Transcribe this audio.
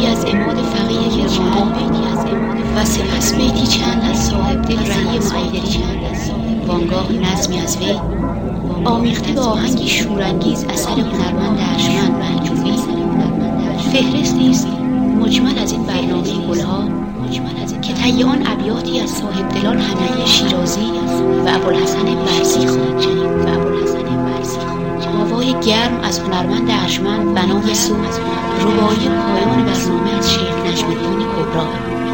بیتی از عماد فقیه کرمانی و سپس بیتی چند از صاحب دل رهی معیدری، وانگاه نظمی از وی آمیخته به آهنگی شورانگیز اثر هنرمند ارجمند منجوی. فهرستی است مجمل از این برنامه گلها که طی آن ابیاتی از صاحب دلان حمیدی شیرازی و ابوالحسن برزی خواهید شنید. هوای گرم از هنرمند ارجمند بنا به رباعی پایان برنامه از شیخ نجم الدین کبری.